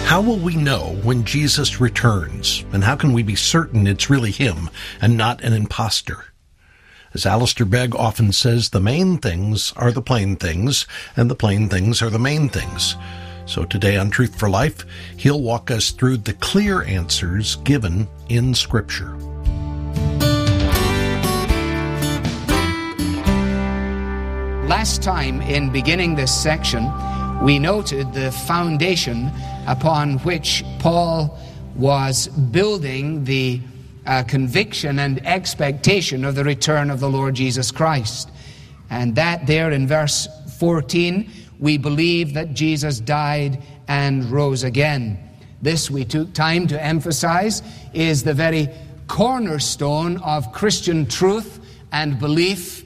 How will we know when Jesus returns? And how can we be certain it's really him and not an imposter? As Alistair Begg often says, the main things are the plain things, and the plain things are the main things. So today on Truth for Life, he'll walk us through the clear answers given in Scripture. Last time, in beginning this section, we noted the foundation upon which Paul was building the conviction and expectation of the return of the Lord Jesus Christ. And that there in verse 14, we believe that Jesus died and rose again. This, we took time to emphasize, is the very cornerstone of Christian truth and belief.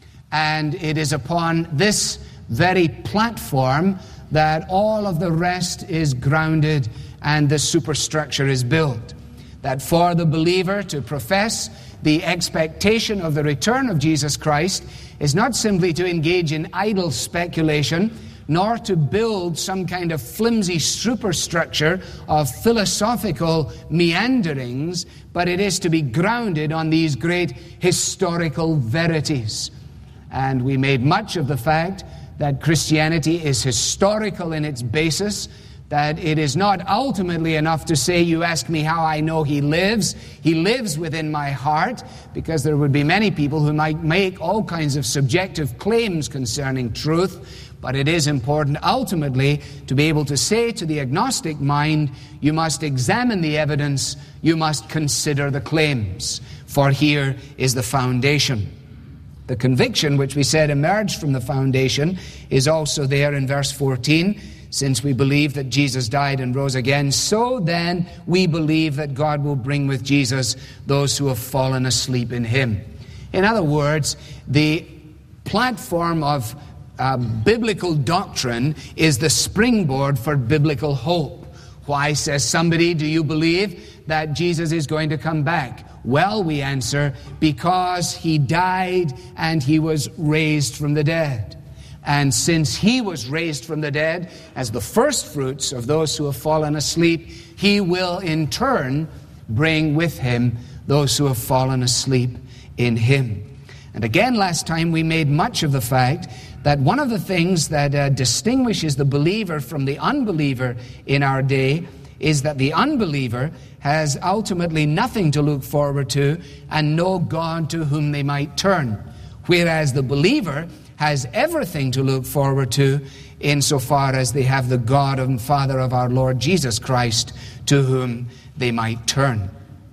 And it is upon this very platform that all of the rest is grounded and the superstructure is built. That for the believer to profess the expectation of the return of Jesus Christ is not simply to engage in idle speculation, nor to build some kind of flimsy superstructure of philosophical meanderings, but it is to be grounded on these great historical verities. And we made much of the fact that Christianity is historical in its basis, that it is not ultimately enough to say, you ask me how I know he lives within my heart, because there would be many people who might make all kinds of subjective claims concerning truth, but it is important ultimately to be able to say to the agnostic mind, you must examine the evidence, you must consider the claims, for here is the foundation. The conviction, which we said emerged from the foundation, is also there in verse 14. Since we believe that Jesus died and rose again, so then we believe that God will bring with Jesus those who have fallen asleep in him. In other words, the platform of biblical doctrine is the springboard for biblical hope. Why, says somebody, do you believe that Jesus is going to come back? Well, we answer, because he died and he was raised from the dead. And since he was raised from the dead as the first fruits of those who have fallen asleep, he will in turn bring with him those who have fallen asleep in him. And again, last time we made much of the fact that one of the things that distinguishes the believer from the unbeliever in our day is that the unbeliever has ultimately nothing to look forward to and no God to whom they might turn, whereas the believer has everything to look forward to insofar as they have the God and Father of our Lord Jesus Christ to whom they might turn.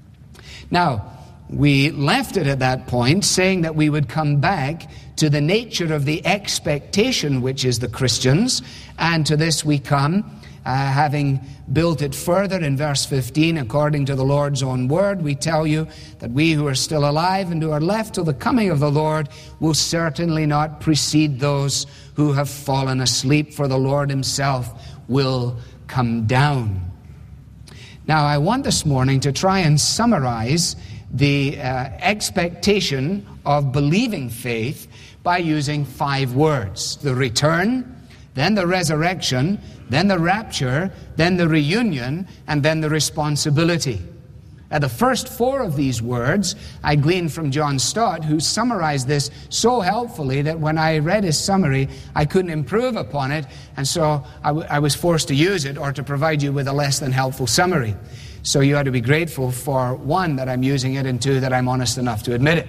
Now, we left it at that point saying that we would come back to the nature of the expectation which is the Christians, and to this we come having built it further in verse 15, according to the Lord's own word, we tell you that we who are still alive and who are left till the coming of the Lord will certainly not precede those who have fallen asleep, for the Lord himself will come down. Now, I want this morning to try and summarize the expectation of believing faith by using 5 words: the return, then the resurrection, then the rapture, then the reunion, and then the responsibility. The first 4 of these words I gleaned from John Stott, who summarized this so helpfully that when I read his summary, I couldn't improve upon it, and so I was forced to use it or to provide you with a less than helpful summary. So you ought to be grateful for, 1, that I'm using it, and 2, that I'm honest enough to admit it.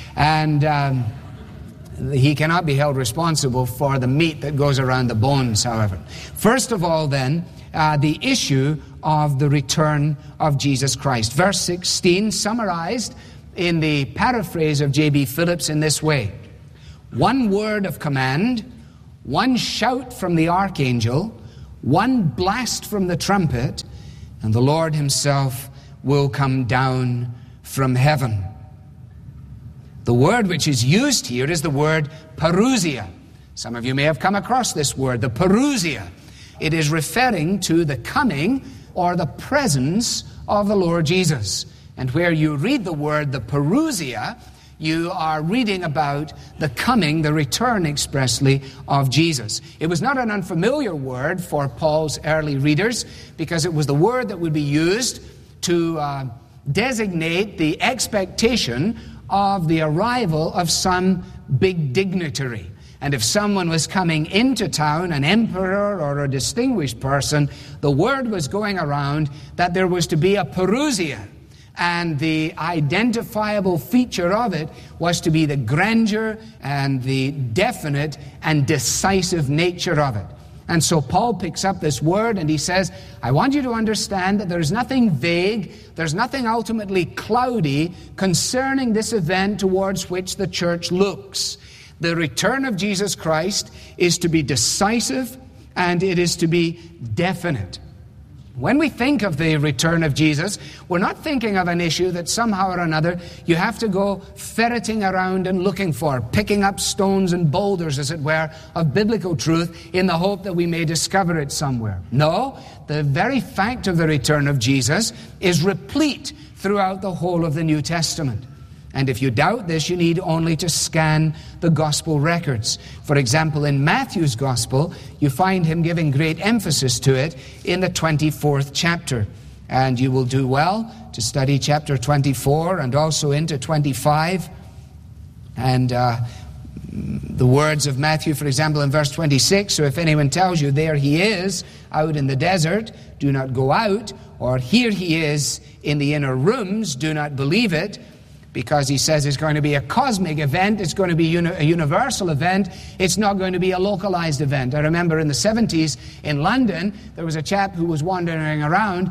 And he cannot be held responsible for the meat that goes around the bones, however. First of all, then, the issue of the return of Jesus Christ. Verse 16, summarized in the paraphrase of J.B. Phillips in this way: 1 word of command, 1 shout from the archangel, 1 blast from the trumpet, and the Lord himself will come down from heaven. The word which is used here is the word parousia. Some of you may have come across this word, the parousia. It is referring to the coming or the presence of the Lord Jesus. And where you read the word, the parousia, you are reading about the coming, the return expressly of Jesus. It was not an unfamiliar word for Paul's early readers, because it was the word that would be used to designate the expectation of the arrival of some big dignitary. And if someone was coming into town, an emperor or a distinguished person, the word was going around that there was to be a parousia. And the identifiable feature of it was to be the grandeur and the definite and decisive nature of it. And so Paul picks up this word and he says, I want you to understand that there's nothing vague, there's nothing ultimately cloudy concerning this event towards which the church looks. The return of Jesus Christ is to be decisive and it is to be definite. When we think of the return of Jesus, we're not thinking of an issue that somehow or another you have to go ferreting around and looking for, picking up stones and boulders, as it were, of biblical truth in the hope that we may discover it somewhere. No, the very fact of the return of Jesus is replete throughout the whole of the New Testament. And if you doubt this, you need only to scan the gospel records. For example, in Matthew's gospel, you find him giving great emphasis to it in the 24th chapter. And you will do well to study chapter 24 and also into 25. And the words of Matthew, for example, in verse 26, so if anyone tells you, there he is, out in the desert, do not go out, or here he is in the inner rooms, do not believe it. Because he says it's going to be a cosmic event, it's going to be a universal event, it's not going to be a localized event. I remember in the 70s in London, there was a chap who was wandering around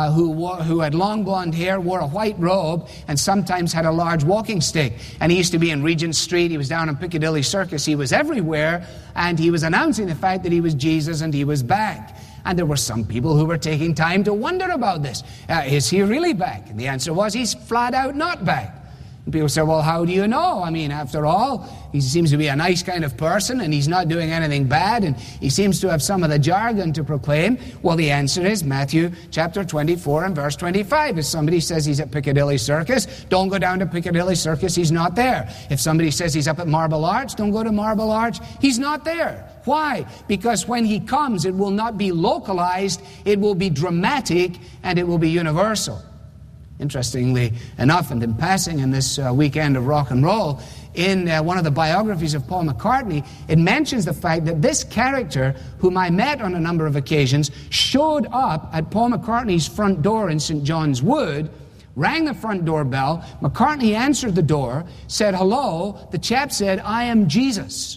who had long blonde hair, wore a white robe, and sometimes had a large walking stick. And he used to be in Regent Street, he was down in Piccadilly Circus, he was everywhere, and he was announcing the fact that he was Jesus and he was back. And there were some people who were taking time to wonder about this. Is he really back? And the answer was, he's flat out not back. And people say, well, how do you know? I mean, after all, he seems to be a nice kind of person and he's not doing anything bad and he seems to have some of the jargon to proclaim. Well, the answer is Matthew chapter 24 and verse 25. If somebody says he's at Piccadilly Circus, don't go down to Piccadilly Circus, he's not there. If somebody says he's up at Marble Arch, don't go to Marble Arch, he's not there. Why? Because when he comes, it will not be localized, it will be dramatic, and it will be universal. Interestingly enough, and in passing in this weekend of rock and roll, in one of the biographies of Paul McCartney, it mentions the fact that this character, whom I met on a number of occasions, showed up at Paul McCartney's front door in St. John's Wood, rang the front door bell, McCartney answered the door, said hello, the chap said, I am Jesus.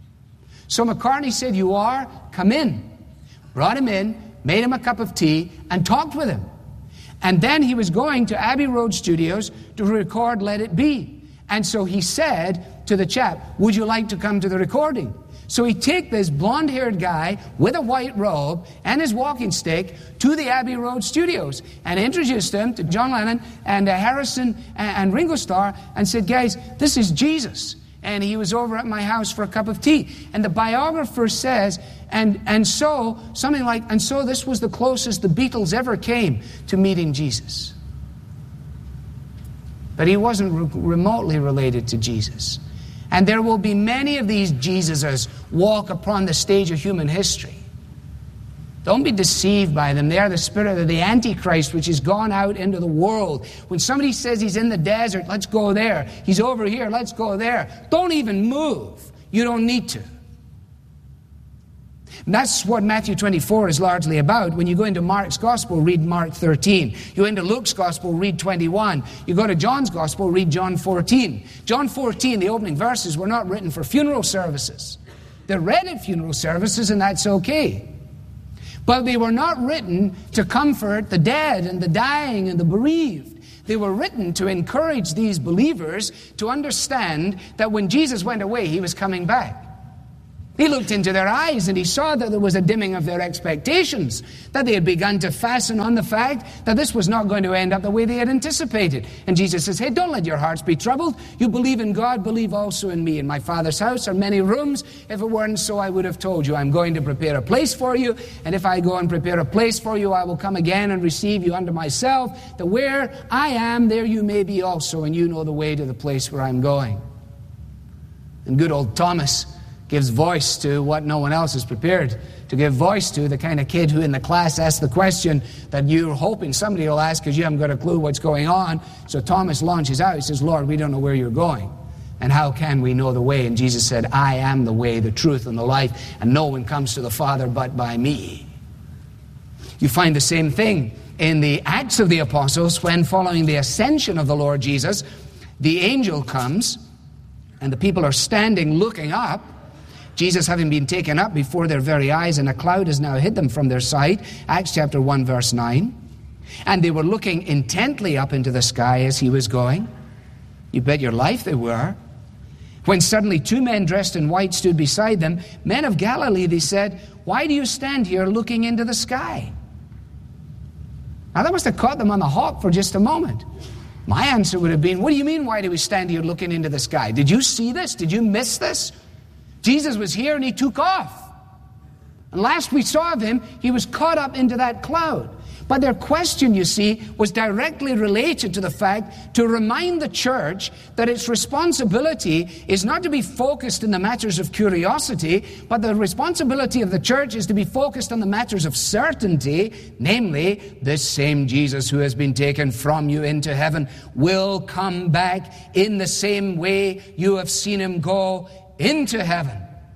So McCartney said, you are? Come in. Brought him in, made him a cup of tea, and talked with him. And then he was going to Abbey Road Studios to record Let It Be. And so he said to the chap, would you like to come to the recording? So he took this blonde-haired guy with a white robe and his walking stick to the Abbey Road Studios and introduced him to John Lennon and Harrison and Ringo Starr and said, guys, this is Jesus. And he was over at my house for a cup of tea. And the biographer says, and so, something like, and so this was the closest the Beatles ever came to meeting Jesus. But he wasn't remotely related to Jesus. And there will be many of these Jesuses walk upon the stage of human history. Don't be deceived by them. They are the spirit of the Antichrist, which has gone out into the world. When somebody says he's in the desert, let's go there. He's over here, let's go there. Don't even move. You don't need to. And that's what Matthew 24 is largely about. When you go into Mark's Gospel, read Mark 13. You go into Luke's Gospel, read 21. You go to John's Gospel, read John 14. John 14, the opening verses, were not written for funeral services. They're read at funeral services, and that's okay. But they were not written to comfort the dead and the dying and the bereaved. They were written to encourage these believers to understand that when Jesus went away, he was coming back. He looked into their eyes and he saw that there was a dimming of their expectations, that they had begun to fasten on the fact that this was not going to end up the way they had anticipated. And Jesus says, hey, don't let your hearts be troubled. You believe in God, believe also in me. In my Father's house are many rooms. If it weren't so, I would have told you. I'm going to prepare a place for you. And if I go and prepare a place for you, I will come again and receive you unto myself, that where I am, there you may be also, and you know the way to the place where I'm going. And good old Thomas gives voice to what no one else is prepared to give voice to, the kind of kid who in the class asks the question that you're hoping somebody will ask because you haven't got a clue what's going on. So Thomas launches out. He says, Lord, we don't know where you're going. And how can we know the way? And Jesus said, I am the way, the truth, and the life, and no one comes to the Father but by me. You find the same thing in the Acts of the Apostles when, following the ascension of the Lord Jesus, the angel comes and the people are standing looking up, Jesus having been taken up before their very eyes, and a cloud has now hid them from their sight. Acts chapter 1 verse 9. And they were looking intently up into the sky as he was going. You bet your life they were. When suddenly two men dressed in white stood beside them. Men of Galilee, they said, why do you stand here looking into the sky? Now that must have caught them on the hop for just a moment. My answer would have been, what do you mean, why do we stand here looking into the sky? Did you see this? Did you miss this? Jesus was here and he took off. And last we saw of him, he was caught up into that cloud. But their question, you see, was directly related to the fact to remind the church that its responsibility is not to be focused in the matters of curiosity, but the responsibility of the church is to be focused on the matters of certainty, namely, this same Jesus who has been taken from you into heaven will come back in the same way you have seen him go into heaven.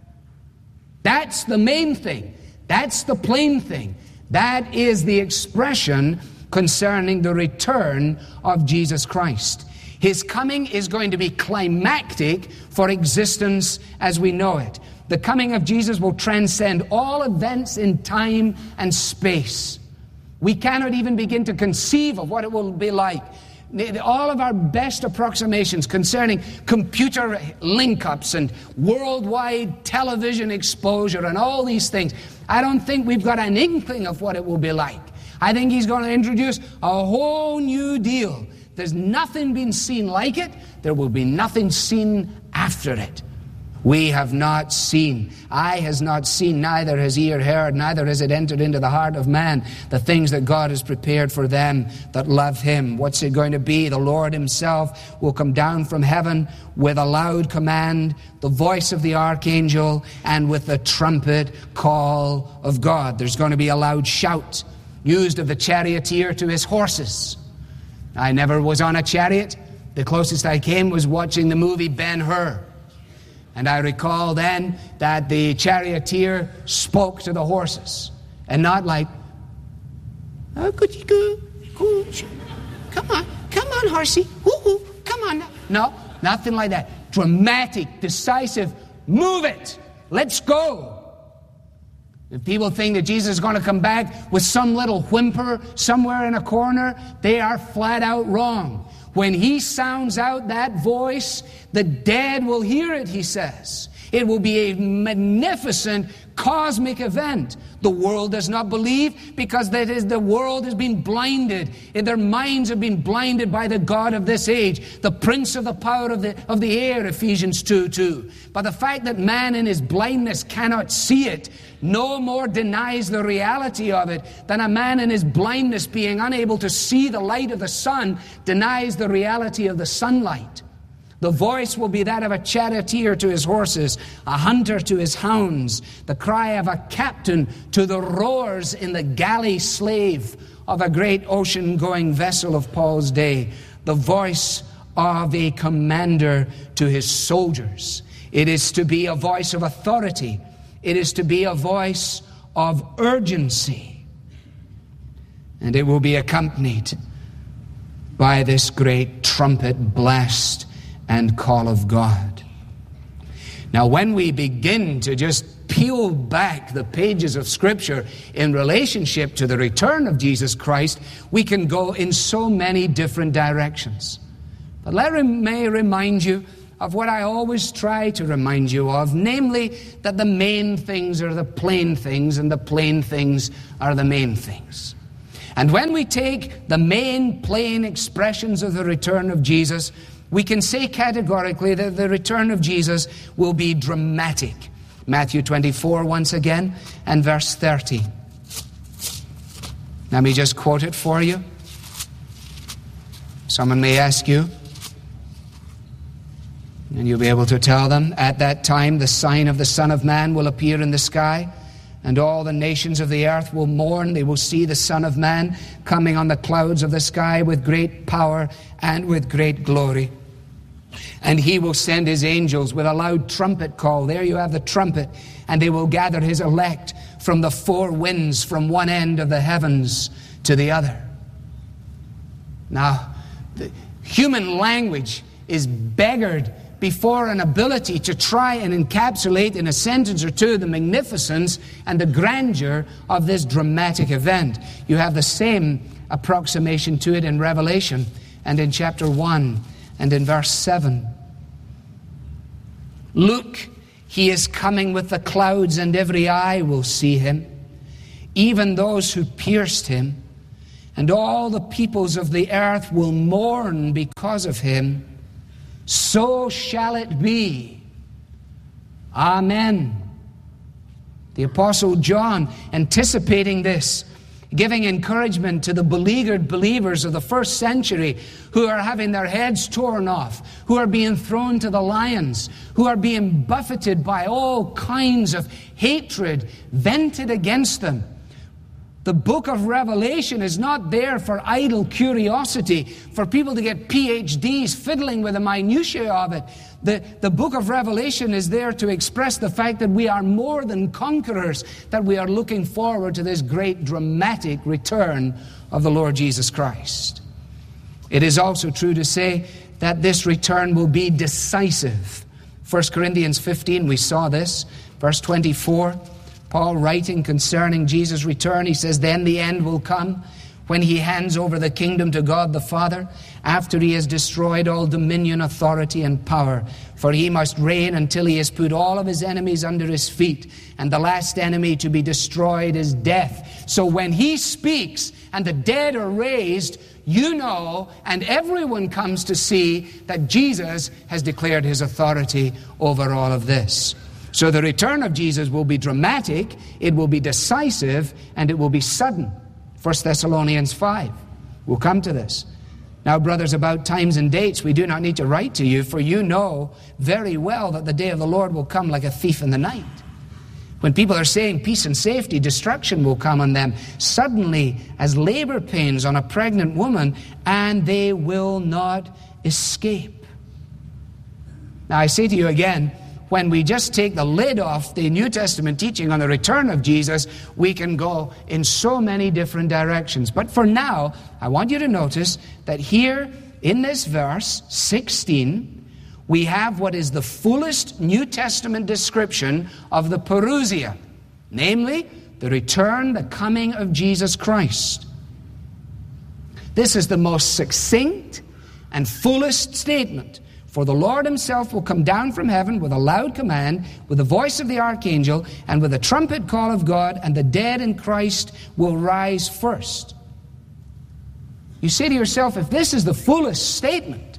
That's the main thing. That's the plain thing. That is the expression concerning the return of Jesus Christ. His coming is going to be climactic for existence as we know it. The coming of Jesus will transcend all events in time and space. We cannot even begin to conceive of what it will be like. All of our best approximations concerning computer link-ups and worldwide television exposure and all these things, I don't think we've got an inkling of what it will be like. I think he's going to introduce a whole new deal. There's nothing been seen like it. There will be nothing seen after it. We have not seen, eye has not seen, neither has ear heard, neither has it entered into the heart of man, the things that God has prepared for them that love him. What's it going to be? The Lord himself will come down from heaven with a loud command, the voice of the archangel, and with the trumpet call of God. There's going to be a loud shout used of the charioteer to his horses. I never was on a chariot. The closest I came was watching the movie Ben-Hur. And I recall then that the charioteer spoke to the horses. And not like, oh, come on, horsey. Woo-hoo, come on. No, nothing like that. Dramatic, decisive, move it. Let's go. If people think that Jesus is going to come back with some little whimper somewhere in a corner, they are flat out wrong. When he sounds out that voice, the dead will hear it, he says. It will be a magnificent cosmic event. The world does not believe because the world has been blinded. Their minds have been blinded by the God of this age, the prince of the power of the air, Ephesians 2:2. But the fact that man in his blindness cannot see it no more denies the reality of it than a man in his blindness being unable to see the light of the sun denies the reality of the sunlight. The voice will be that of a charioteer to his horses, a hunter to his hounds, the cry of a captain to the rowers in the galley slave of a great ocean-going vessel of Paul's day, the voice of a commander to his soldiers. It is to be a voice of authority. It is to be a voice of urgency. And it will be accompanied by this great trumpet blast and call of God. Now, when we begin to just peel back the pages of Scripture in relationship to the return of Jesus Christ, we can go in so many different directions. But let me remind you of what I always try to remind you of, namely that the main things are the plain things and the plain things are the main things. And when we take the main plain expressions of the return of Jesus, we can say categorically that the return of Jesus will be dramatic. Matthew 24 once again and verse 30. Let me just quote it for you. Someone may ask you, and you'll be able to tell them, at that time the sign of the Son of Man will appear in the sky, and all the nations of the earth will mourn. They will see the Son of Man coming on the clouds of the sky with great power and with great glory. And he will send his angels with a loud trumpet call. There you have the trumpet. And they will gather his elect from the four winds, from one end of the heavens to the other. Now, the human language is beggared before an ability to try and encapsulate in a sentence or two the magnificence and the grandeur of this dramatic event. You have the same approximation to it in Revelation and in chapter 1 and in verse 7. Look, he is coming with the clouds, and every eye will see him, even those who pierced him, and all the peoples of the earth will mourn because of him. So shall it be. Amen. The Apostle John, anticipating this, giving encouragement to the beleaguered believers of the first century who are having their heads torn off, who are being thrown to the lions, who are being buffeted by all kinds of hatred vented against them. The book of Revelation is not there for idle curiosity, for people to get PhDs fiddling with the minutiae of it. The book of Revelation is there to express the fact that we are more than conquerors, that we are looking forward to this great dramatic return of the Lord Jesus Christ. It is also true to say that this return will be decisive. 1 Corinthians 15, we saw this, verse 24. Paul writing concerning Jesus' return, he says, then the end will come when he hands over the kingdom to God the Father, after he has destroyed all dominion, authority, and power. For he must reign until he has put all of his enemies under his feet. And the last enemy to be destroyed is death. So when he speaks and the dead are raised, you know, and everyone comes to see that Jesus has declared his authority over all of this. So the return of Jesus will be dramatic, it will be decisive, and it will be sudden. 1 Thessalonians 5. We'll come to this. Now, brothers, about times and dates, we do not need to write to you, for you know very well that the day of the Lord will come like a thief in the night. When people are saying peace and safety, destruction will come on them suddenly as labor pains on a pregnant woman, and they will not escape. Now, I say to you again, when we just take the lid off the New Testament teaching on the return of Jesus, we can go in so many different directions. But for now, I want you to notice that here in this verse 16, we have what is the fullest New Testament description of the parousia, namely the return, the coming of Jesus Christ. This is the most succinct and fullest statement. For the Lord himself will come down from heaven with a loud command, with the voice of the archangel, and with a trumpet call of God, and the dead in Christ will rise first. You say to yourself, if this is the fullest statement,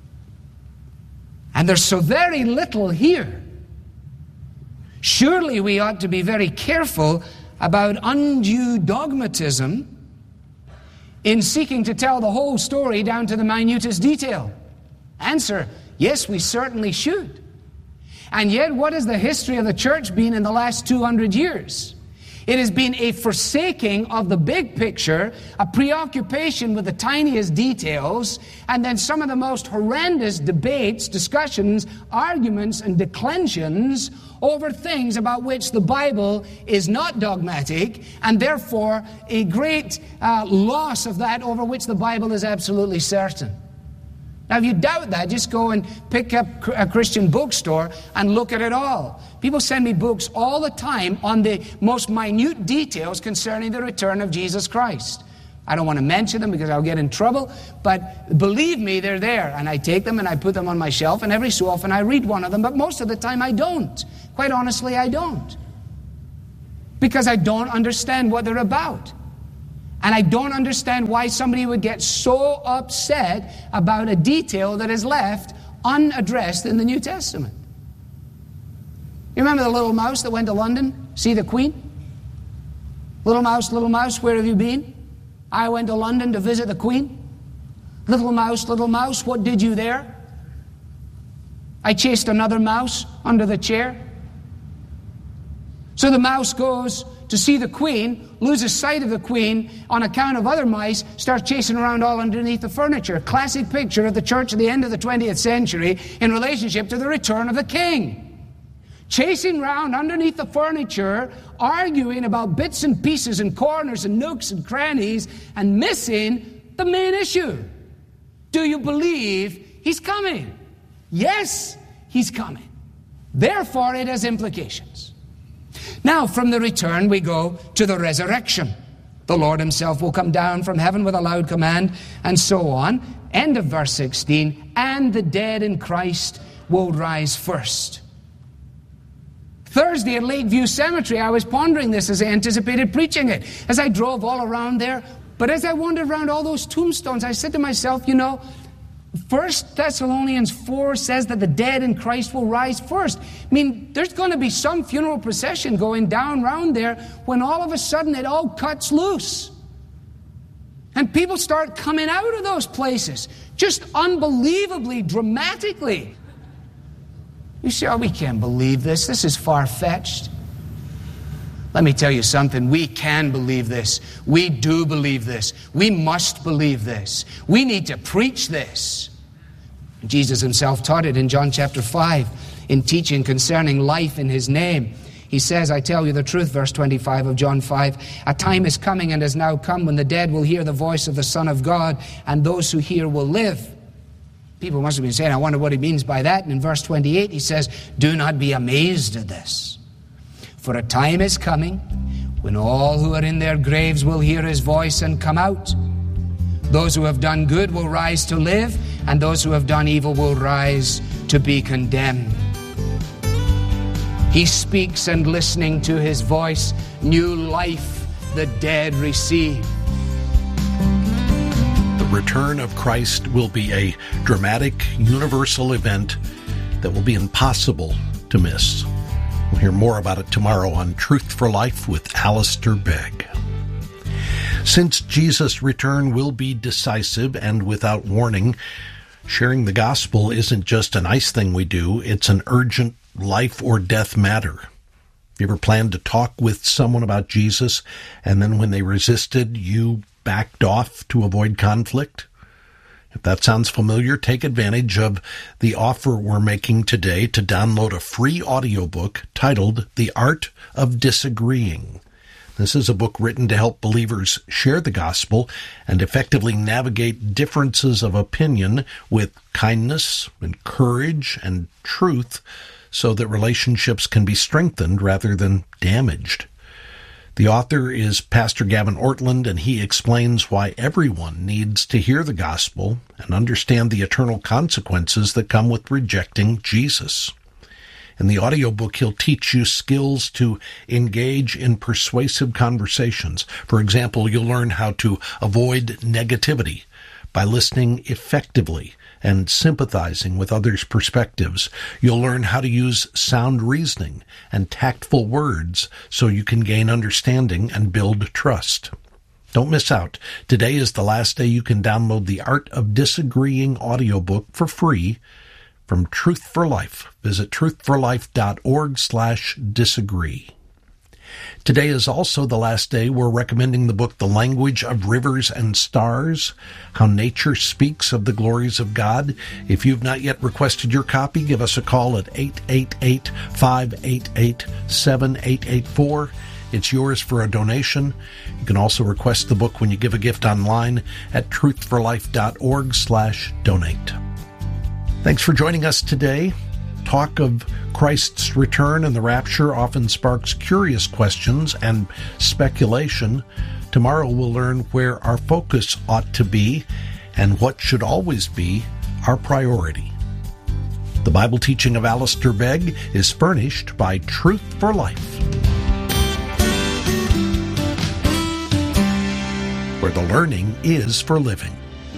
and there's so very little here, surely we ought to be very careful about undue dogmatism in seeking to tell the whole story down to the minutest detail. Answer, yes, we certainly should. And yet, what has the history of the church been in the last 200 years? It has been a forsaking of the big picture, a preoccupation with the tiniest details, and then some of the most horrendous debates, discussions, arguments, and declensions over things about which the Bible is not dogmatic, and therefore a great loss of that over which the Bible is absolutely certain. Now, if you doubt that, just go and pick up a Christian bookstore and look at it all. People send me books all the time on the most minute details concerning the return of Jesus Christ. I don't want to mention them because I'll get in trouble, but believe me, they're there. And I take them and I put them on my shelf, and every so often I read one of them, but most of the time I don't. Quite honestly, I don't. Because I don't understand what they're about. And I don't understand why somebody would get so upset about a detail that is left unaddressed in the New Testament. You remember the little mouse that went to London, see the Queen? Little mouse, where have you been? I went to London to visit the Queen. Little mouse, what did you there? I chased another mouse under the chair. So the mouse goes to see the Queen, loses sight of the Queen on account of other mice, starts chasing around all underneath the furniture. Classic picture of the church at the end of the 20th century in relationship to the return of the King. Chasing around underneath the furniture, arguing about bits and pieces and corners and nooks and crannies, and missing the main issue. Do you believe he's coming? Yes, he's coming. Therefore, it has implications. Now, from the return, we go to the resurrection. The Lord himself will come down from heaven with a loud command, and so on. End of verse 16. And the dead in Christ will rise first. Thursday at Lakeview Cemetery, I was pondering this as I anticipated preaching it, as I drove all around there. But as I wandered around all those tombstones, I said to myself, 1 Thessalonians 4 says that the dead in Christ will rise first. I mean, there's going to be some funeral procession going down around there when all of a sudden it all cuts loose. And people start coming out of those places, just unbelievably, dramatically. You say, we can't believe this. This is far-fetched. Let me tell you something. We can believe this. We do believe this. We must believe this. We need to preach this. Jesus himself taught it in John chapter 5 in teaching concerning life in his name. He says, I tell you the truth, verse 25 of John 5, a time is coming and has now come when the dead will hear the voice of the Son of God, and those who hear will live. People must have been saying, I wonder what he means by that. And in verse 28, he says, do not be amazed at this. For a time is coming when all who are in their graves will hear his voice and come out. Those who have done good will rise to live, and those who have done evil will rise to be condemned. He speaks, and listening to his voice, new life the dead receive. The return of Christ will be a dramatic, universal event that will be impossible to miss. We'll hear more about it tomorrow on Truth for Life with Alistair Begg. Since Jesus' return will be decisive and without warning, sharing the gospel isn't just a nice thing we do, it's an urgent life or death matter. You ever planned to talk with someone about Jesus, and then when they resisted, you backed off to avoid conflict? If that sounds familiar, take advantage of the offer we're making today to download a free audiobook titled The Art of Disagreeing. This is a book written to help believers share the gospel and effectively navigate differences of opinion with kindness and courage and truth so that relationships can be strengthened rather than damaged. The author is Pastor Gavin Ortland, and he explains why everyone needs to hear the gospel and understand the eternal consequences that come with rejecting Jesus. In the audiobook, he'll teach you skills to engage in persuasive conversations. For example, you'll learn how to avoid negativity by listening effectively and sympathizing with others' perspectives. You'll learn how to use sound reasoning and tactful words so you can gain understanding and build trust. Don't miss out. Today is the last day you can download the Art of Disagreeing audiobook for free from Truth for Life. Visit truthforlife.org/disagree. Today is also the last day we're recommending the book The Language of Rivers and Stars, How Nature Speaks of the Glories of God. If you've not yet requested your copy, give us a call at 888-588-7884. It's yours for a donation. You can also request the book when you give a gift online at truthforlife.org/donate. Thanks for joining us today. Talk of Christ's return and the rapture often sparks curious questions and speculation. Tomorrow we'll learn where our focus ought to be and what should always be our priority. The Bible teaching of Alistair Begg is furnished by Truth for Life, where the learning is for living.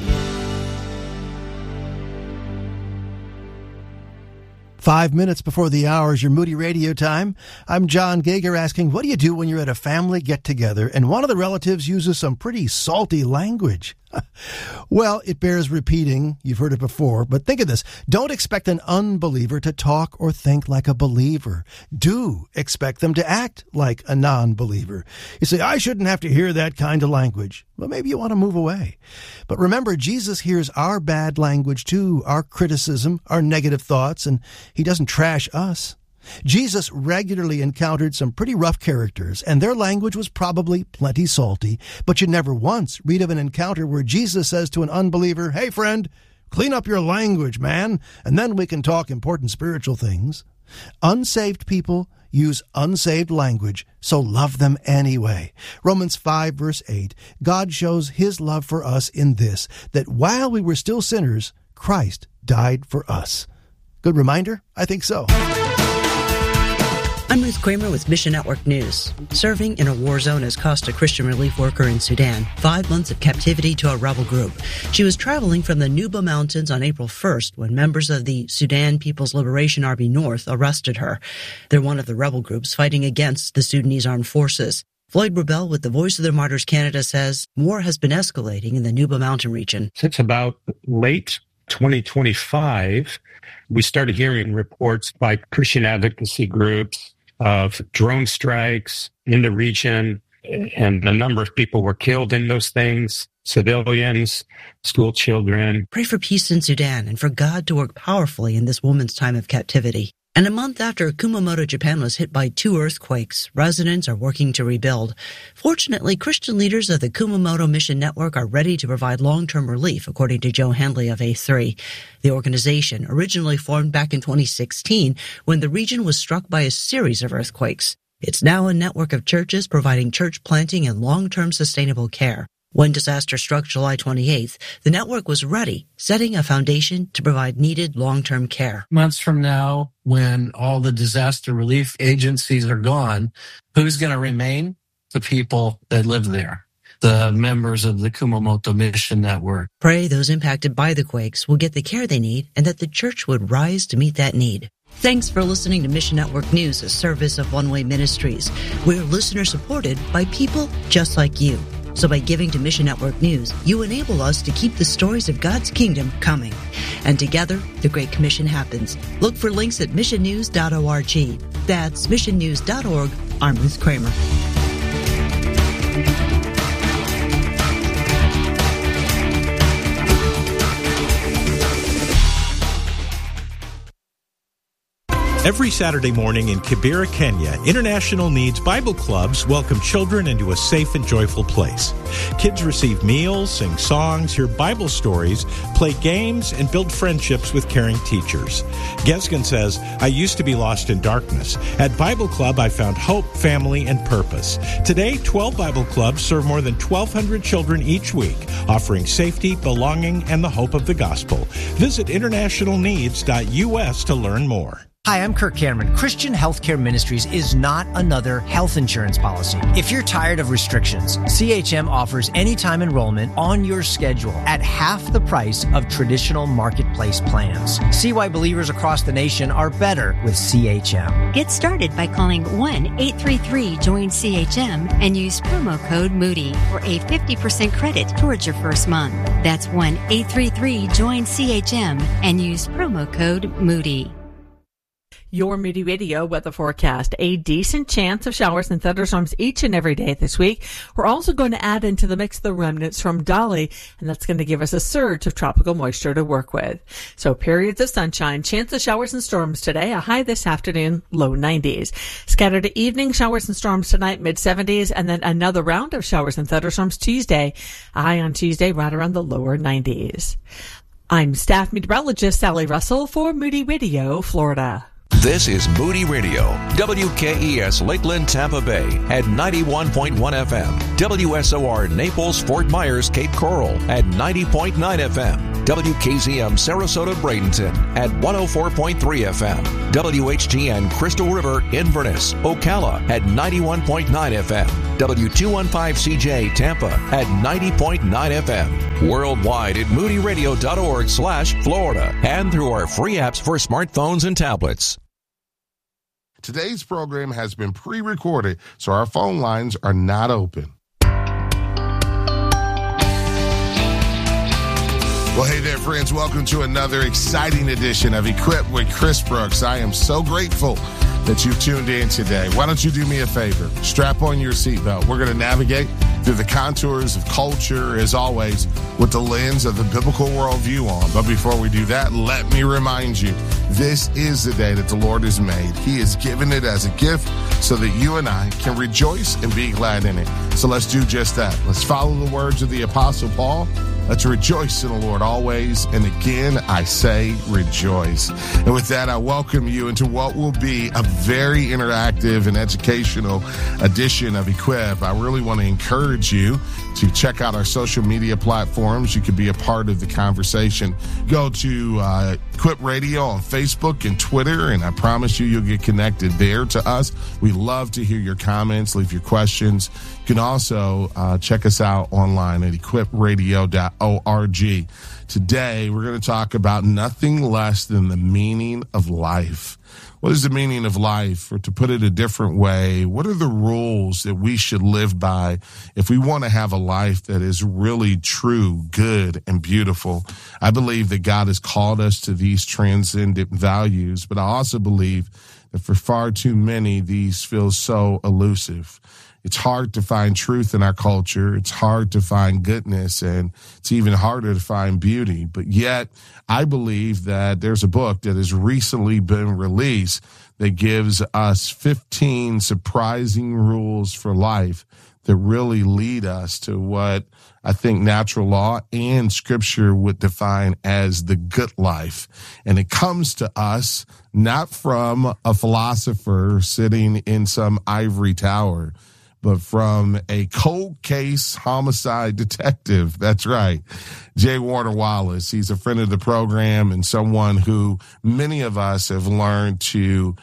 Five minutes before the hour is your Moody Radio time. I'm John Gager asking, what do you do when you're at a family get-together and one of the relatives uses some pretty salty language? Well, it bears repeating. You've heard it before, but think of this. Don't expect an unbeliever to talk or think like a believer. Do expect them to act like a non-believer. You say, I shouldn't have to hear that kind of language. Well, maybe you want to move away. But remember, Jesus hears our bad language too, our criticism, our negative thoughts, and he doesn't trash us. Jesus regularly encountered some pretty rough characters, and their language was probably plenty salty, but you never once read of an encounter where Jesus says to an unbeliever, hey friend, clean up your language, man, and then we can talk important spiritual things. Unsaved people use unsaved language, so love them anyway. Romans 5 verse 8, God shows his love for us in this, that while we were still sinners, Christ died for us. Good reminder? I think so. I'm Ruth Kramer with Mission Network News. Serving in a war zone has cost a Christian relief worker in Sudan 5 months of captivity to a rebel group. She was traveling from the Nuba Mountains on April 1st when members of the Sudan People's Liberation Army North arrested her. They're one of the rebel groups fighting against the Sudanese armed forces. Floyd Rebell with the Voice of the Martyrs Canada says war has been escalating in the Nuba Mountain region. Since about late 2025, we started hearing reports by Christian advocacy groups of drone strikes in the region, and a number of people were killed in those things, civilians, school children. Pray for peace in Sudan and for God to work powerfully in this woman's time of captivity. And a month after Kumamoto, Japan was hit by 2 earthquakes, residents are working to rebuild. Fortunately, Christian leaders of the Kumamoto Mission Network are ready to provide long-term relief, according to Joe Handley of A3. The organization, originally formed back in 2016 when the region was struck by a series of earthquakes. It's now a network of churches providing church planting and long-term sustainable care. When disaster struck July 28th, the network was ready, setting a foundation to provide needed long-term care. Months from now, when all the disaster relief agencies are gone, who's going to remain? The people that live there, the members of the Kumamoto Mission Network. Pray those impacted by the quakes will get the care they need and that the church would rise to meet that need. Thanks for listening to Mission Network News, a service of One Way Ministries. We're listener-supported by people just like you. So by giving to Mission Network News, you enable us to keep the stories of God's kingdom coming. And together, the Great Commission happens. Look for links at missionnews.org. That's missionnews.org. I'm Ruth Kramer. Every Saturday morning in Kibera, Kenya, International Needs Bible Clubs welcome children into a safe and joyful place. Kids receive meals, sing songs, hear Bible stories, play games, and build friendships with caring teachers. Gesgen says, I used to be lost in darkness. At Bible Club, I found hope, family, and purpose. Today, 12 Bible Clubs serve more than 1,200 children each week, offering safety, belonging, and the hope of the gospel. Visit internationalneeds.us to learn more. Hi, I'm Kirk Cameron. Christian Healthcare Ministries is not another health insurance policy. If you're tired of restrictions, CHM offers anytime enrollment on your schedule at half the price of traditional marketplace plans. See why believers across the nation are better with CHM. Get started by calling 1-833-JOIN-CHM and use promo code Moody for a 50% credit towards your first month. That's 1-833-JOIN-CHM and use promo code Moody. Your Moody Radio weather forecast. A decent chance of showers and thunderstorms each and every day this week. We're also going to add into the mix the remnants from Dolly, and that's going to give us a surge of tropical moisture to work with. So periods of sunshine, chance of showers and storms today, a high this afternoon, low 90s. Scattered evening showers and storms tonight, mid 70s, and then another round of showers and thunderstorms Tuesday, a high on Tuesday right around the lower 90s. I'm staff meteorologist Sally Russell for Moody Radio, Florida. This is Moody Radio, WKES Lakeland, Tampa Bay at 91.1 FM, WSOR Naples, Fort Myers, Cape Coral at 90.9 FM, WKZM Sarasota, Bradenton at 104.3 FM, WHTN Crystal River, Inverness, Ocala at 91.9 FM, W215CJ Tampa at 90.9 FM, worldwide at moodyradio.org/Florida, and through our free apps for smartphones and tablets. Today's program has been pre-recorded, so our phone lines are not open. Well, hey there, friends. Welcome to another exciting edition of Equipped with Chris Brooks. I am so grateful that you've tuned in today. Why don't you do me a favor? Strap on your seatbelt. We're going to navigate through the contours of culture, as always, with the lens of the biblical worldview on. But before we do that, let me remind you, this is the day that the Lord has made. He has given it as a gift so that you and I can rejoice and be glad in it. So let's do just that. Let's follow the words of the Apostle Paul. Let's rejoice in the Lord always. And again, I say rejoice. And with that, I welcome you into what will be a very interactive and educational edition of Equip. I really want to encourage you to check out our social media platforms. You can be a part of the conversation. Go to Equip Radio on Facebook and Twitter, and I promise you, you'll get connected there to us. We love to hear your comments, leave your questions. You can also check us out online at equipradio.org. Today, we're going to talk about nothing less than the meaning of life. What is the meaning of life? Or to put it a different way, what are the rules that we should live by if we want to have a life that is really true, good, and beautiful? I believe that God has called us to these transcendent values, but I also believe that for far too many, these feel so elusive. It's hard to find truth in our culture. It's hard to find goodness, and it's even harder to find beauty. But yet, I believe that there's a book that has recently been released that gives us 15 surprising rules for life that really lead us to what I think natural law and scripture would define as the good life. And it comes to us not from a philosopher sitting in some ivory tower, but from a cold case homicide detective. That's right. J. Warner Wallace. He's a friend of the program and someone who many of us have learned to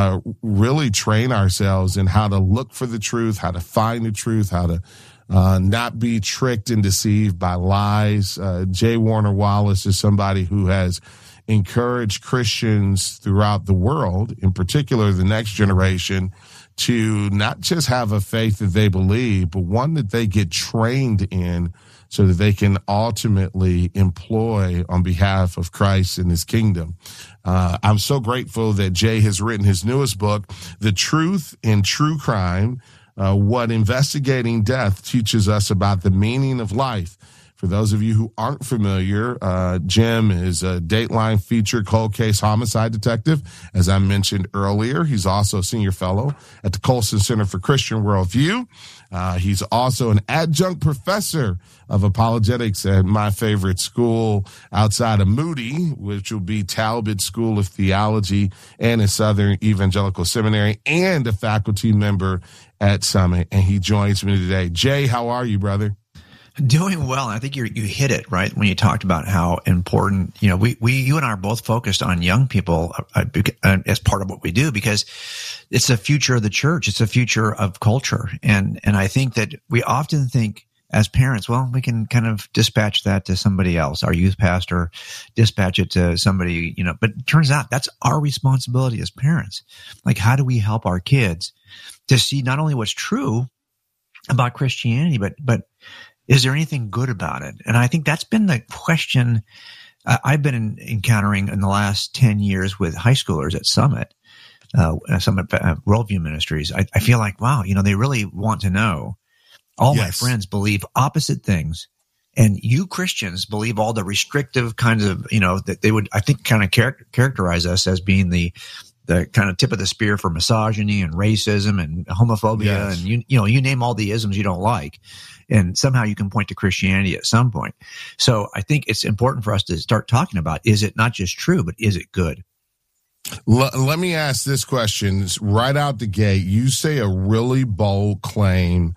really train ourselves in how to look for the truth, how to find the truth, how to not be tricked and deceived by lies. J. Warner Wallace is somebody who has encouraged Christians throughout the world, in particular the next generation, to not just have a faith that they believe, but one that they get trained in so that they can ultimately employ on behalf of Christ and his kingdom. I'm so grateful that Jay has written his newest book, The Truth in True Crime, What Investigating Death Teaches Us About the Meaning of Life. For those of you who aren't familiar, Jim is a Dateline featured cold case homicide detective. As I mentioned earlier, he's also a senior fellow at the Colson Center for Christian Worldview. He's also an adjunct professor of apologetics at my favorite school outside of Moody, which will be Talbot School of Theology, and a Southern Evangelical Seminary, and a faculty member at Summit. And he joins me today. Jay, how are you, brother? Doing well. I think you hit it right when you talked about how important, you and I are both focused on young people as part of what we do, because it's the future of the church. It's the future of culture. And I think that we often think as parents, well, we can kind of dispatch that to somebody else, our youth pastor, dispatch it to somebody, but it turns out that's our responsibility as parents. Like, how do we help our kids to see not only what's true about Christianity, but is there anything good about it? And I think that's been the question I've been encountering in the last 10 years with high schoolers at Summit Worldview Ministries. I feel like, wow, they really want to know. All my friends believe opposite things. And you Christians believe all the restrictive kinds of, that they would, I think, kind of characterize us as being the kind of tip of the spear for misogyny and racism and homophobia. And you name all the isms you don't like. And somehow you can point to Christianity at some point. So I think it's important for us to start talking about, is it not just true, but is it good? Let me ask this question right out the gate. You say a really bold claim.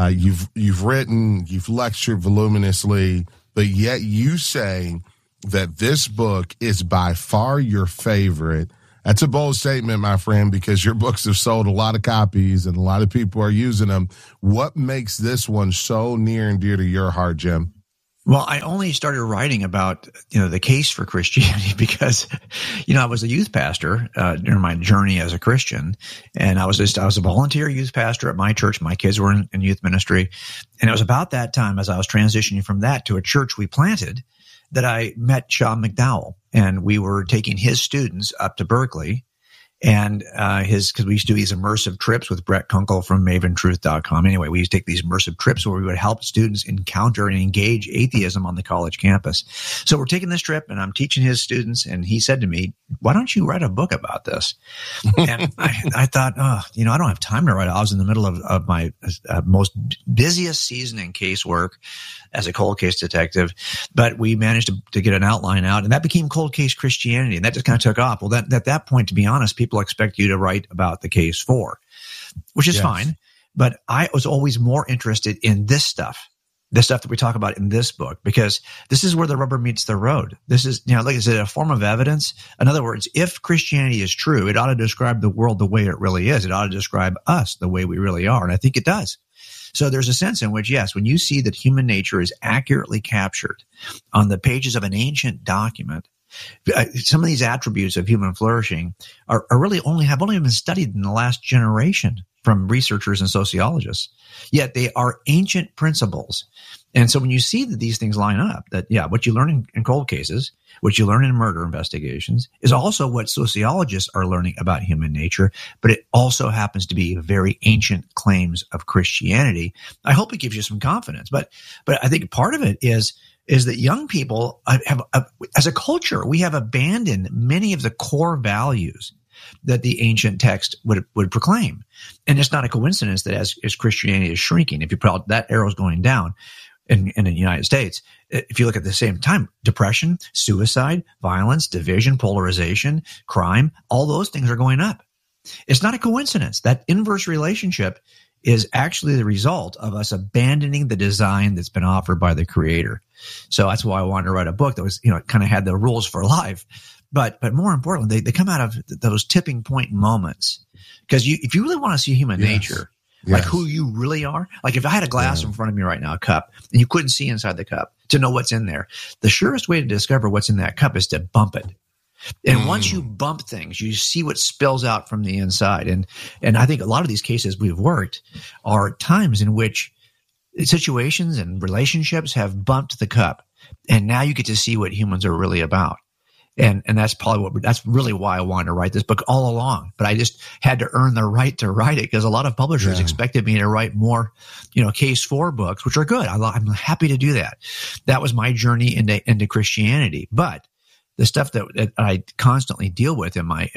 You've written, you've lectured voluminously, but yet you say that this book is by far your favorite. That's a bold statement, my friend, because your books have sold a lot of copies and a lot of people are using them. What makes this one so near and dear to your heart, Jim? Well, I only started writing about, the case for Christianity because, I was a youth pastor during my journey as a Christian, and I was a volunteer youth pastor at my church. My kids were in youth ministry, and it was about that time as I was transitioning from that to a church we planted that I met Sean McDowell, and we were taking his students up to Berkeley. And because we used to do these immersive trips with Brett Kunkel from MavenTruth.com. Anyway, we used to take these immersive trips where we would help students encounter and engage atheism on the college campus. So we're taking this trip, and I'm teaching his students, and he said to me, "Why don't you write a book about this?" And I thought, I don't have time to write it. I was in the middle of my most busiest season in casework as a cold case detective, but we managed to get an outline out, and that became Cold Case Christianity, and that just kind of took off. Well, at that point, to be honest, people expect you to write about the case for, which is fine, but I was always more interested in this stuff that we talk about in this book, because this is where the rubber meets the road. This is, like I said, a form of evidence. In other words, if Christianity is true, it ought to describe the world the way it really is. It ought to describe us the way we really are, and I think it does. So there's a sense in which, yes, when you see that human nature is accurately captured on the pages of an ancient document, some of these attributes of human flourishing are really have only been studied in the last generation from researchers and sociologists. Yet they are ancient principles. And so when you see that these things line up, that, what you learn in cold cases, what you learn in murder investigations is also what sociologists are learning about human nature, but it also happens to be very ancient claims of Christianity. I hope it gives you some confidence. But I think part of it is that young people as a culture, we have abandoned many of the core values that the ancient text would proclaim. And it's not a coincidence that as Christianity is shrinking, if you put out that arrow's going down in the United States, if you look at the same time, depression, suicide, violence, division, polarization, crime, all those things are going up. It's not a coincidence. That inverse relationship is actually the result of us abandoning the design that's been offered by the Creator. So that's why I wanted to write a book that was, kind of had the rules for life. But more importantly, they come out of those tipping point moments. Because if you really want to see human nature, like who you really are, like if I had a glass in front of me right now, a cup, and you couldn't see inside the cup to know what's in there, the surest way to discover what's in that cup is to bump it. And once you bump things, you see what spills out from the inside. And I think a lot of these cases we've worked are times in which situations and relationships have bumped the cup. And now you get to see what humans are really about. And that's probably that's really why I wanted to write this book all along. But I just had to earn the right to write it because a lot of publishers expected me to write more, case for books, which are good. I'm happy to do that. That was my journey into Christianity. But the stuff that I constantly deal with in my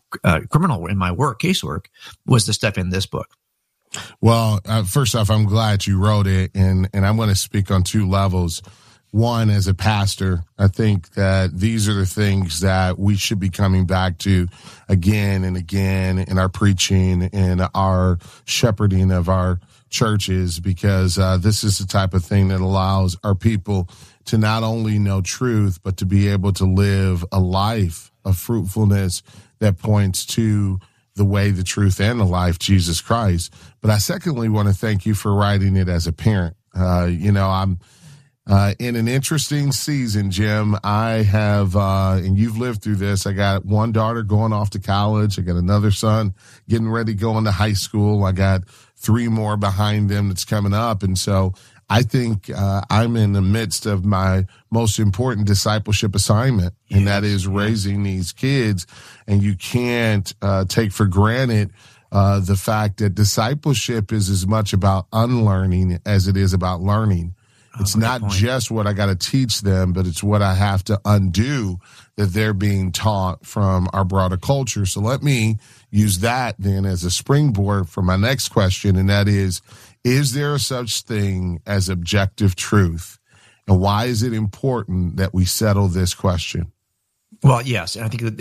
work, casework, was the stuff in this book. Well, first off, I'm glad you wrote it, and I'm going to speak on two levels. One, as a pastor, I think that these are the things that we should be coming back to again and again in our preaching and our shepherding of our churches, because this is the type of thing that allows our people to not only know truth, but to be able to live a life of fruitfulness that points to the way, the truth, and the life, Jesus Christ. But I secondly want to thank you for writing it as a parent. I'm in an interesting season, Jim. I have, and you've lived through this, I got one daughter going off to college. I got another son getting ready to go into high school. I got 3 more behind them that's coming up. And so I think I'm in the midst of my most important discipleship assignment, and that is raising these kids. And you can't take for granted the fact that discipleship is as much about unlearning as it is about learning. It's not just what I got to teach them, but it's what I have to undo that they're being taught from our broader culture. So let me use that then as a springboard for my next question, and that is there such thing as objective truth? And why is it important that we settle this question? Well, yes, and I think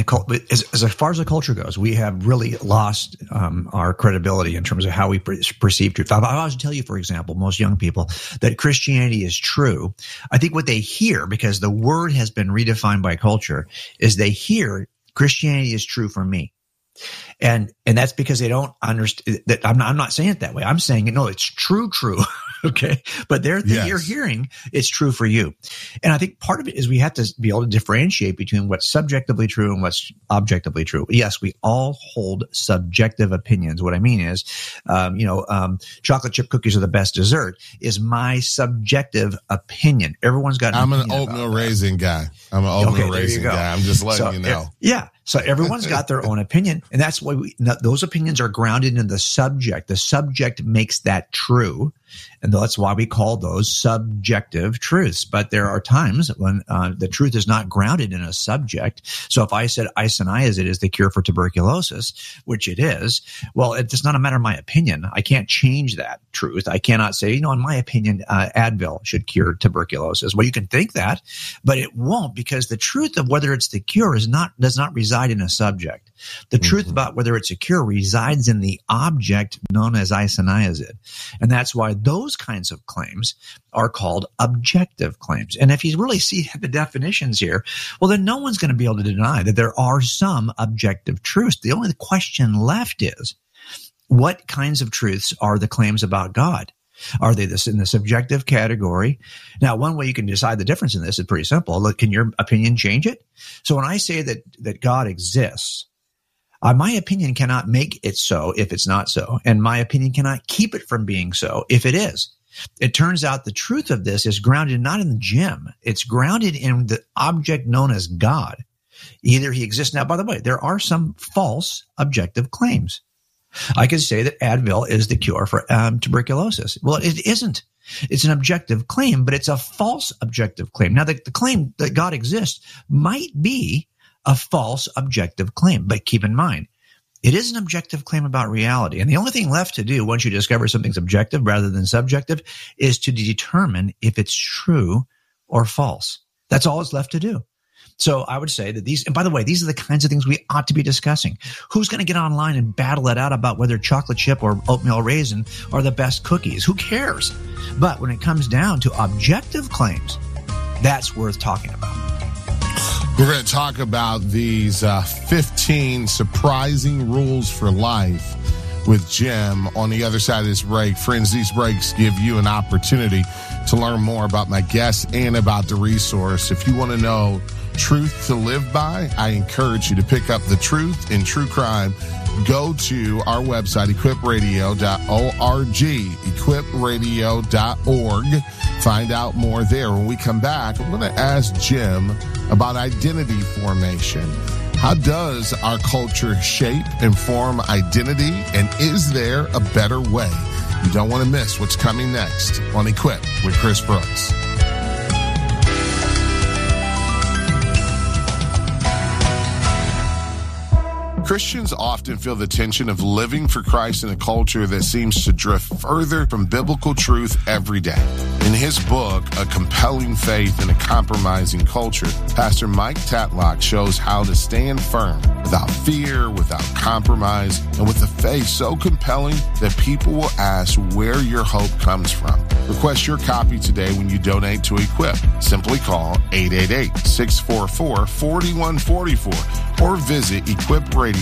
as far as the culture goes, we have really lost our credibility in terms of how we perceive truth. I always tell you, for example, most young people that Christianity is true. I think what they hear, because the word has been redefined by culture, is they hear Christianity is true for me. And that's because they don't understand that. I'm not saying it that way. I'm saying, no, it's true. Okay. But you're hearing it's true for you. And I think part of it is we have to be able to differentiate between what's subjectively true and what's objectively true. Yes, we all hold subjective opinions. What I mean is, chocolate chip cookies are the best dessert is my subjective opinion. Everyone's got I'm an oatmeal raisin guy. I'm just letting you know. Yeah. So everyone's got their own opinion. And that's why those opinions are grounded in the subject. The subject makes that true. And that's why we call those subjective truths. But there are times when the truth is not grounded in a subject. So if I said isoniazid is the cure for tuberculosis, which it is, well, it's not a matter of my opinion. I can't change that truth. I cannot say, in my opinion, Advil should cure tuberculosis. Well, you can think that, but it won't, because the truth of whether it's the cure does not reside in a subject. The truth about whether it's a cure resides in the object known as isoniazid. And that's why those kinds of claims are called objective claims. And if you really see the definitions here, well, then no one's going to be able to deny that there are some objective truths. The only question left is, what kinds of truths are the claims about God? Are they in the subjective category? Now, one way you can decide the difference in this is pretty simple. Look, can your opinion change it? So when I say that God exists, my opinion cannot make it so if it's not so, and my opinion cannot keep it from being so if it is. It turns out the truth of this is grounded not in the gym. It's grounded in the object known as God. Either he exists. Now, by the way, there are some false objective claims. I could say that Advil is the cure for tuberculosis. Well, it isn't. It's an objective claim, but it's a false objective claim. Now, the claim that God exists might be a false objective claim, but keep in mind, it is an objective claim about reality. And the only thing left to do once you discover something's objective rather than subjective is to determine if it's true or false. That's all it's left to do. So I would say that and by the way, these are the kinds of things we ought to be discussing. Who's going to get online and battle it out about whether chocolate chip or oatmeal raisin are the best cookies? Who cares? But when it comes down to objective claims, that's worth talking about. We're going to talk about these 15 surprising rules for life with Jim on the other side of this break. Friends, these breaks give you an opportunity to learn more about my guests and about the resource. If you want to know truth to live by, I encourage you to pick up The Truth in True Crime. Go to our website, equipradio.org, equipradio.org. Find out more there. When we come back, I'm going to ask Jim about identity formation. How does our culture shape and form identity? And is there a better way? You don't want to miss what's coming next on Equip with Chris Brooks. Christians often feel the tension of living for Christ in a culture that seems to drift further from biblical truth every day. In his book, A Compelling Faith in a Compromising Culture, Pastor Mike Tatlock shows how to stand firm without fear, without compromise, and with a faith so compelling that people will ask where your hope comes from. Request your copy today when you donate to Equip. Simply call 888-644-4144 or visit equipradio.org.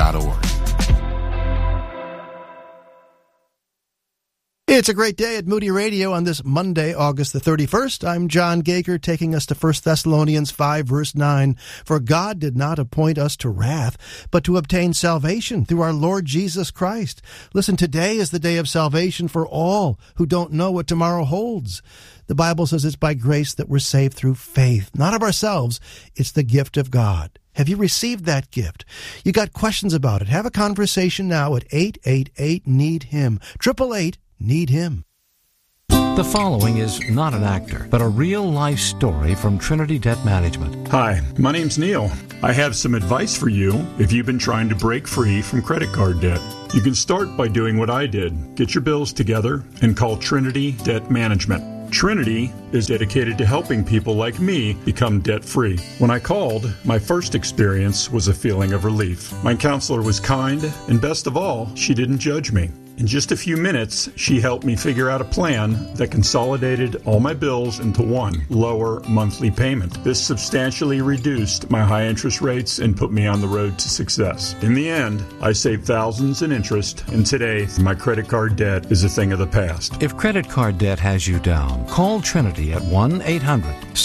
It's a great day at Moody Radio on this Monday, August the 31st. I'm John Gager, taking us to 1 Thessalonians 5, verse 9. For God did not appoint us to wrath, but to obtain salvation through our Lord Jesus Christ. Listen, today is the day of salvation for all who don't know what tomorrow holds. The Bible says it's by grace that we're saved through faith, not of ourselves. It's the gift of God. Have you received that gift? You got questions about it? Have a conversation now at 888-NEED-HIM, 888-NEED-HIM. The following is not an actor, but a real-life story from Trinity Debt Management. Hi, my name's Neil. I have some advice for you if you've been trying to break free from credit card debt. You can start by doing what I did. Get your bills together and call Trinity Debt Management. Trinity is dedicated to helping people like me become debt-free. When I called, my first experience was a feeling of relief. My counselor was kind, and best of all, she didn't judge me. In just a few minutes, she helped me figure out a plan that consolidated all my bills into one lower monthly payment. This substantially reduced my high interest rates and put me on the road to success. In the end, I saved thousands in interest, and today, my credit card debt is a thing of the past. If credit card debt has you down, call Trinity at 1-800